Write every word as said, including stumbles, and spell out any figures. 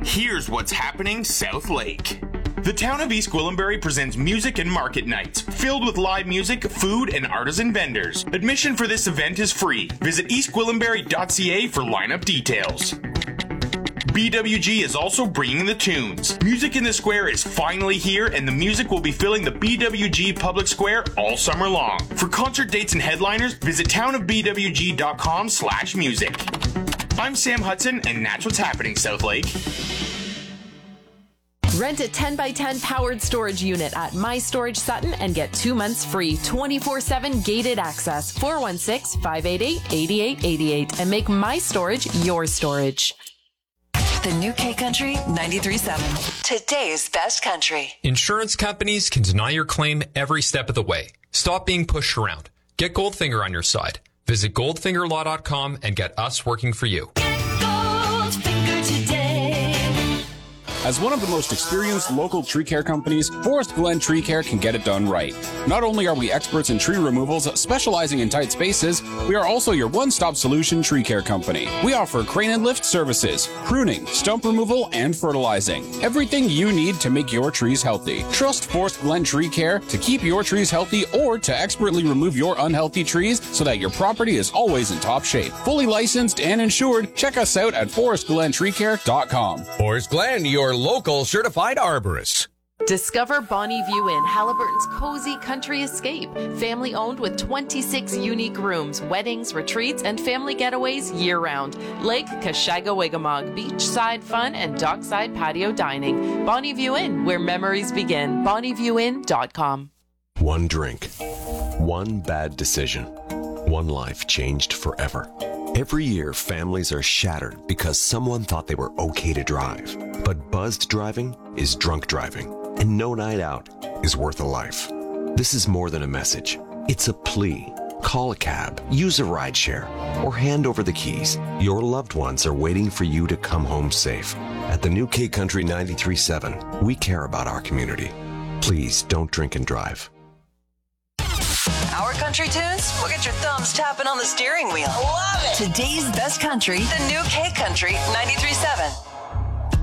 Here's what's happening South Lake. The town of East Gwillimbury presents music and market nights, filled with live music, food, and artisan vendors. Admission for this event is free. Visit east gwillimbury dot c a for lineup details. B W G is also bringing the tunes. Music in the Square is finally here, and the music will be filling the B W G Public Square all summer long. For concert dates and headliners, visit town of b w g dot com slash music. I'm Sam Hudson, and that's what's happening, South Lake. Rent a ten by ten powered storage unit at My Storage Sutton and get two months free, twenty-four seven gated access, four one six, five eight eight, eight eight eight eight, and make My Storage your storage. The new K Country ninety-three point seven. Today's best country. Insurance companies can deny your claim every step of the way. Stop being pushed around. Get Goldfinger on your side. Visit goldfinger law dot com and get us working for you. Get Goldfinger today. As one of the most experienced local tree care companies, Forest Glen Tree Care can get it done right. Not only are we experts in tree removals specializing in tight spaces, we are also your one-stop solution tree care company. We offer crane and lift services, pruning, stump removal, and fertilizing. Everything you need to make your trees healthy. Trust Forest Glen Tree Care to keep your trees healthy or to expertly remove your unhealthy trees so that your property is always in top shape. Fully licensed and insured, check us out at forest glen tree care dot com. Forest Glen, your local certified arborist. Discover Bonnie View Inn, Halliburton's cozy country escape. Family owned with twenty-six unique rooms, weddings, retreats, and family getaways year-round. Lake Kashaga-Wigamog, beachside fun, and dockside patio dining. Bonnie View Inn, where memories begin. bonnie view inn dot com. One drink. One bad decision. One life changed forever. Every year, families are shattered because someone thought they were okay to drive. But buzzed driving is drunk driving, and no night out is worth a life. This is more than a message. It's a plea. Call a cab, use a rideshare, or hand over the keys. Your loved ones are waiting for you to come home safe. At the new K Country ninety-three point seven, we care about our community. Please don't drink and drive. Our country tunes will get your thumbs tapping on the steering wheel. Love it. Today's best country, the new K Country ninety-three point seven.